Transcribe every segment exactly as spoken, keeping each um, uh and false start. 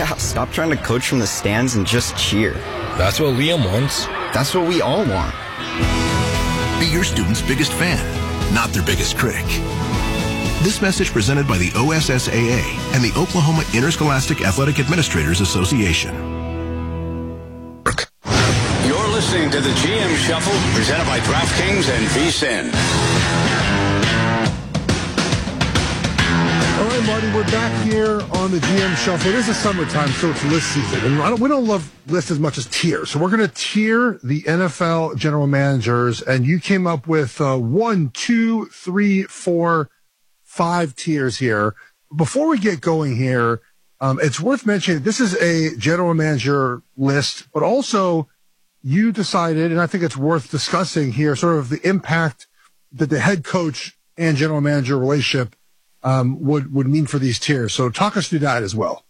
out. Stop trying to coach from the stands and just cheer. That's what Liam wants. That's what we all want. Be your student's biggest fan, not their biggest critic. This message presented by the O S S A A and the Oklahoma Interscholastic Athletic Administrators Association. You're listening to the G M Shuffle, presented by DraftKings and V S I N. All right, Marty, we're back here on the G M Shuffle. It is the summertime, so it's list season. And I don't, we don't love lists as much as tiers. So we're going to tier the N F L general managers. And you came up with uh, one, two, three, four, five tiers here. Before we get going here, um, it's worth mentioning this is a general manager list, but also you decided, and I think it's worth discussing here, sort of the impact that the head coach and general manager relationship um, would, would mean for these tiers. So talk us through that as well.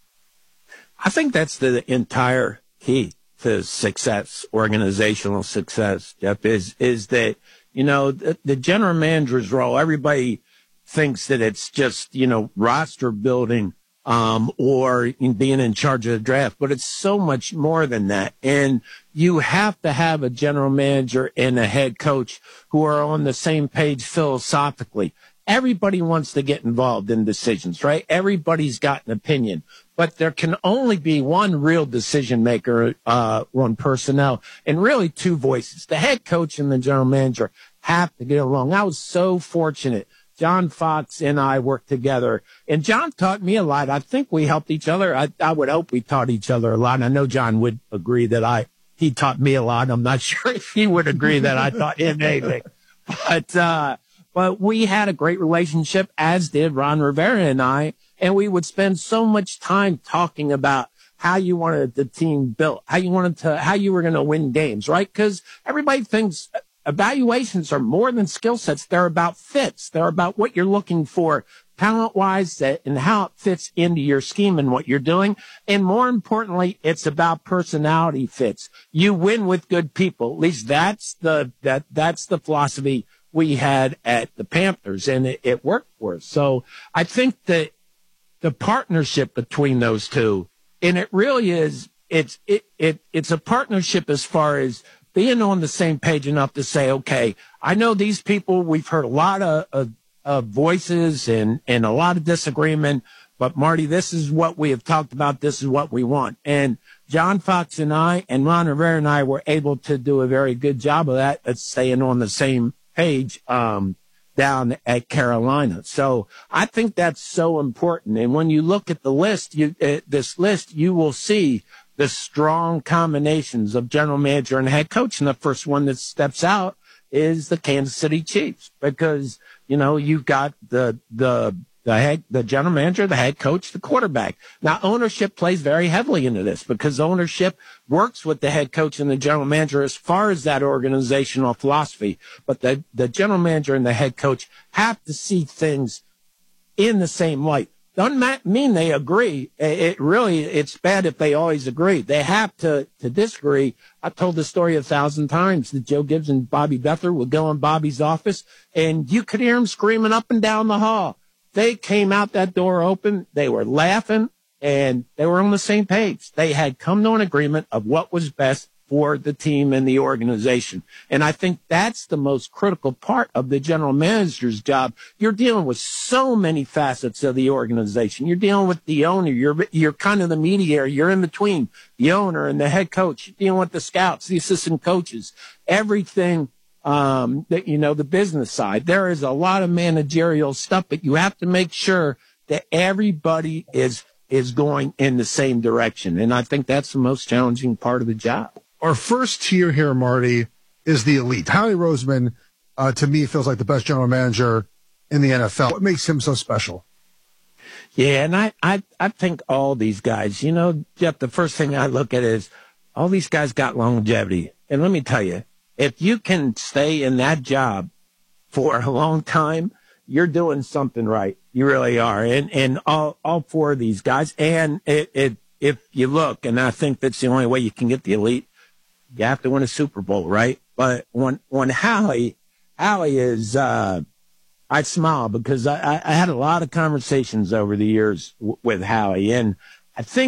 I think that's the entire key to success, organizational success, Jeff, is, is that, you know, the, the general manager's role, everybody thinks that it's just, you know, roster building, um, or in being in charge of the draft, but it's so much more than that. And you have to have a general manager and a head coach who are on the same page philosophically. Everybody wants to get involved in decisions, right? Everybody's got an opinion, but there can only be one real decision maker, uh, on personnel, and really two voices. The head coach and the general manager have to get along. I was so fortunate. John Fox and I worked together, and John taught me a lot. I think we helped each other. I, I would hope we taught each other a lot. And I know John would agree that I, he taught me a lot. I'm not sure if he would agree that I taught him anything, but, uh, but we had a great relationship, as did Ron Rivera and I, and we would spend so much time talking about how you wanted the team built, how you wanted to, how you were going to win games, right? Because everybody thinks evaluations are more than skill sets. They're about fits. They're about what you're looking for talent-wise and how it fits into your scheme and what you're doing. And more importantly, it's about personality fits. You win with good people. At least that's the, that, that's the philosophy we had at the Panthers, and it, it worked for us. So I think that the partnership between those two, and it really is, it's, it, it, it's a partnership as far as being on the same page enough to say, okay, I know these people, we've heard a lot of, of, of voices and, and a lot of disagreement, but Marty, this is what we have talked about. This is what we want. And John Fox and I and Ron Rivera and I were able to do a very good job of that, at staying on the same page, um, down at Carolina. So I think that's so important. And when you look at the list, you, uh, this list, you will see the strong combinations of general manager and head coach. And the first one that steps out is the Kansas City Chiefs, because, you know, you've got the, the, the head, the general manager, the head coach, the quarterback. Now, ownership plays very heavily into this, because ownership works with the head coach and the general manager as far as that organizational philosophy. But the, the general manager and the head coach have to see things in the same light. Doesn't mean they agree. It really, it's bad if they always agree. They have to, to disagree. I told the story a thousand times that Joe Gibbs and Bobby Beathard would go in Bobby's office, and you could hear them screaming up and down the hall. They came out that door open. They were laughing, and they were on the same page. They had come to an agreement of what was best for the team and the organization. And I think that's the most critical part of the general manager's job. You're dealing with so many facets of the organization. You're dealing with the owner. You're, you're kind of the mediator. You're in between the owner and the head coach. You're dealing with the scouts, the assistant coaches, everything, um, that, you know, the business side. There is a lot of managerial stuff, but you have to make sure that everybody is, is going in the same direction. And I think that's the most challenging part of the job. Our first tier here, Marty, is the elite. Howie Roseman, uh, to me, feels like the best general manager in the N F L. What makes him so special? Yeah, and I, I, I think all these guys, you know, Jeff, the first thing I look at is all these guys got longevity. And let me tell you, if you can stay in that job for a long time, you're doing something right. You really are. And, and all, all four of these guys. And it, it, if you look, and I think that's the only way you can get the elite, you have to win a Super Bowl, right? But when, when Howie, Howie is, uh, I smile because I, I had a lot of conversations over the years w- with Howie, and I think